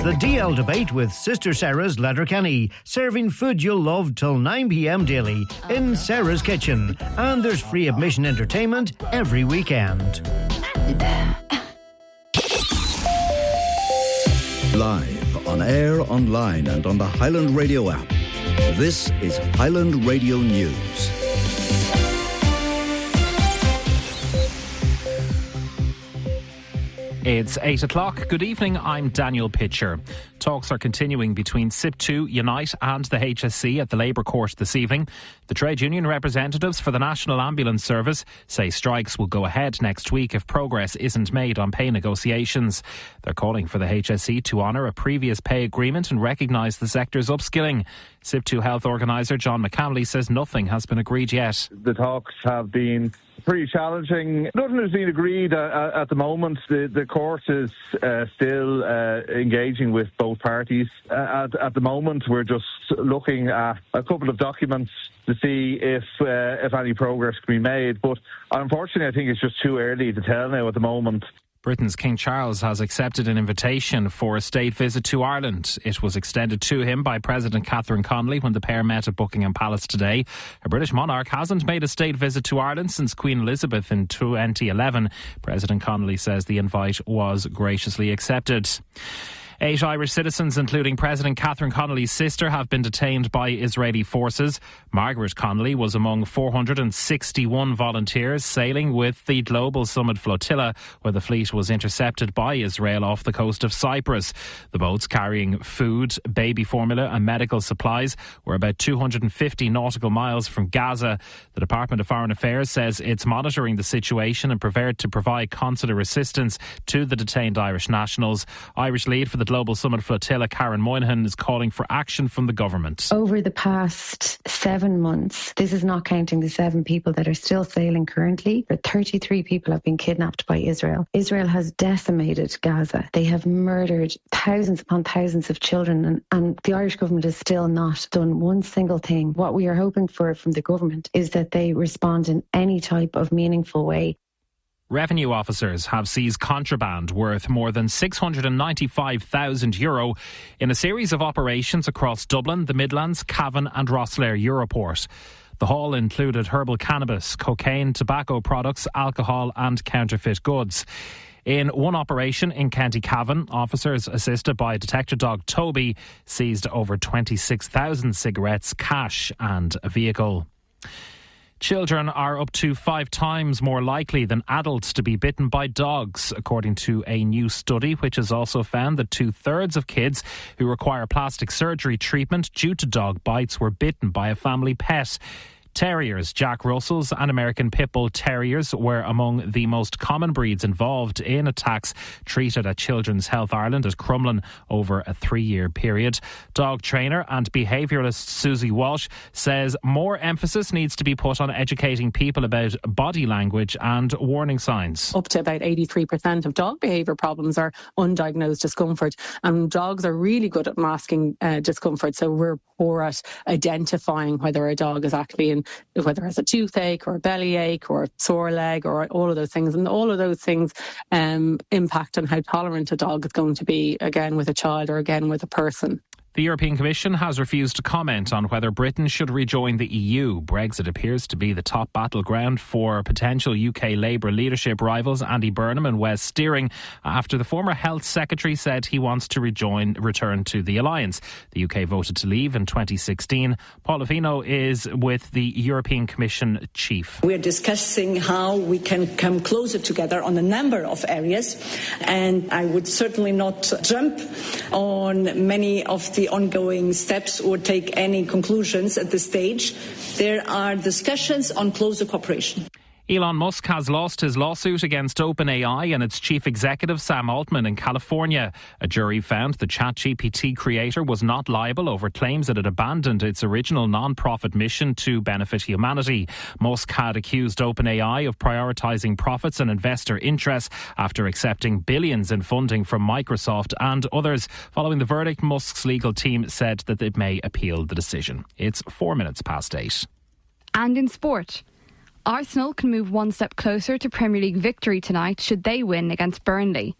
The DL Debate with Sister Sarah's Letterkenny, serving food you'll love till 9 p.m. daily in Sarah's Kitchen. And there's free admission entertainment every weekend. Live, on air, online and on the Highland Radio app. This is Highland Radio News. It's 8 o'clock. Good evening, I'm Daniel Pitcher. Talks are continuing between SIP2, Unite and the HSC at the Labour Court this evening. The trade union representatives for the National Ambulance Service say strikes will go ahead next week if progress isn't made on pay negotiations. They're calling for the HSC to honour a previous pay agreement and recognise the sector's upskilling. SIP2 Health organiser John McCamley says nothing has been agreed yet. The talks have been pretty challenging. Nothing has been agreed at the moment. The court is still engaging with both parties. At the moment, we're just looking at a couple of documents to see if any progress can be made. But unfortunately, I think it's just too early to tell now at the moment. Britain's King Charles has accepted an invitation for a state visit to Ireland. It was extended to him by President Catherine Connolly when the pair met at Buckingham Palace today. A British monarch hasn't made a state visit to Ireland since Queen Elizabeth in 2011. President Connolly says the invite was graciously accepted. 8 Irish citizens, including President Catherine Connolly's sister, have been detained by Israeli forces. Margaret Connolly was among 461 volunteers sailing with the Global Summit Flotilla, where the fleet was intercepted by Israel off the coast of Cyprus. The boats carrying food, baby formula and medical supplies were about 250 nautical miles from Gaza. The Department of Foreign Affairs says it's monitoring the situation and prepared to provide consular assistance to the detained Irish nationals. Irish lead for the Global Summit Flotilla, Karen Moynihan, is calling for action from the government. Over the past 7 months, this is not counting the 7 people that are still sailing currently, but 33 people have been kidnapped by Israel. Israel has decimated Gaza. They have murdered thousands upon thousands of children, and the Irish government has still not done one single thing. What we are hoping for from the government is that they respond in any type of meaningful way. Revenue officers have seized contraband worth more than €695,000 in a series of operations across Dublin, the Midlands, Cavan and Rosslare Europort. The haul included herbal cannabis, cocaine, tobacco products, alcohol and counterfeit goods. In one operation in County Cavan, officers assisted by detector dog Toby seized over 26,000 cigarettes, cash and a vehicle. Children are up to 5 times more likely than adults to be bitten by dogs, according to a new study which has also found that 2/3 of kids who require plastic surgery treatment due to dog bites were bitten by a family pet. Terriers, Jack Russells and American Pit Bull Terriers were among the most common breeds involved in attacks treated at Children's Health Ireland at Crumlin over a 3-year period. Dog trainer and behaviouralist Susie Walsh says more emphasis needs to be put on educating people about body language and warning signs. Up to about 83% of dog behaviour problems are undiagnosed discomfort, and dogs are really good at masking discomfort, so we're poor at identifying whether a dog is actually in, whether it has a toothache or a bellyache or a sore leg or all of those things. And all of those things impact on how tolerant a dog is going to be, again, with a child or again with a person. The European Commission has refused to comment on whether Britain should rejoin the EU. Brexit appears to be the top battleground for potential UK Labour leadership rivals Andy Burnham and Wes Steering after the former Health Secretary said he wants to return to the alliance. The UK voted to leave in 2016. Paula Fino is with the European Commission chief. We're discussing how we can come closer together on a number of areas, and I would certainly not jump on many of the ongoing steps or take any conclusions at this stage. There are discussions on closer cooperation. Elon Musk has lost his lawsuit against OpenAI and its chief executive Sam Altman in California. A jury found the ChatGPT creator was not liable over claims that it abandoned its original non-profit mission to benefit humanity. Musk had accused OpenAI of prioritising profits and investor interests after accepting billions in funding from Microsoft and others. Following the verdict, Musk's legal team said that it may appeal the decision. It's 4 minutes past 8. And in sport, Arsenal can move one step closer to Premier League victory tonight should they win against Burnley.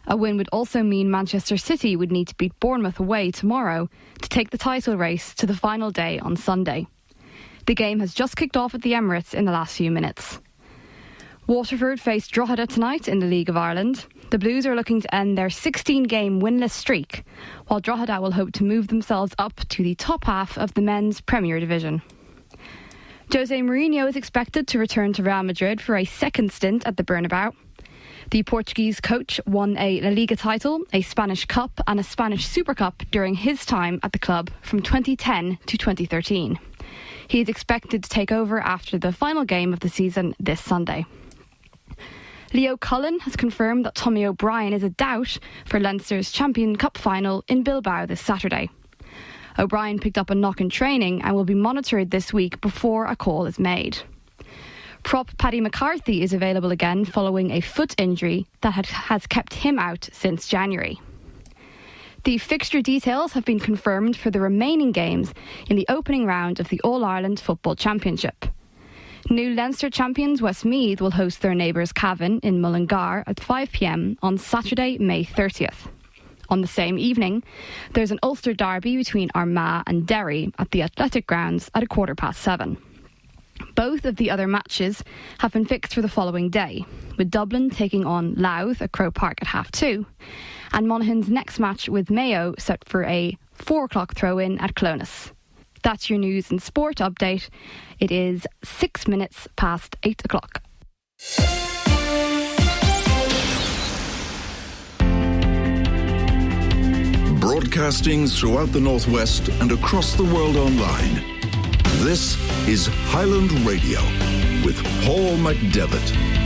A win would also mean Manchester City would need to beat Bournemouth away tomorrow to take the title race to the final day on Sunday. The game has just kicked off at the Emirates in the last few minutes. Waterford face Drogheda tonight in the League of Ireland. The Blues are looking to end their 16-game winless streak, while Drogheda will hope to move themselves up to the top half of the men's Premier Division. Jose Mourinho is expected to return to Real Madrid for a second stint at the Bernabeu. The Portuguese coach won a La Liga title, a Spanish Cup and a Spanish Super Cup during his time at the club from 2010 to 2013. He is expected to take over after the final game of the season this Sunday. Leo Cullen has confirmed that Tommy O'Brien is a doubt for Leinster's Champions Cup final in Bilbao this Saturday. O'Brien picked up a knock in training and will be monitored this week before a call is made. Prop Paddy McCarthy is available again following a foot injury that has kept him out since January. The fixture details have been confirmed for the remaining games in the opening round of the All-Ireland Football Championship. New Leinster champions Westmeath will host their neighbours Cavan in Mullingar at 5 p.m. on Saturday, May 30th. On the same evening, there's an Ulster derby between Armagh and Derry at the Athletic Grounds at 7:15. Both of the other matches have been fixed for the following day, with Dublin taking on Louth at Croke Park at 2:30, and Monaghan's next match with Mayo set for a 4 o'clock throw-in at Clones. That's your news and sport update. It is 6 minutes past 8 o'clock. Broadcasting throughout the Northwest and across the world online. This is Highland Radio with Paul McDevitt.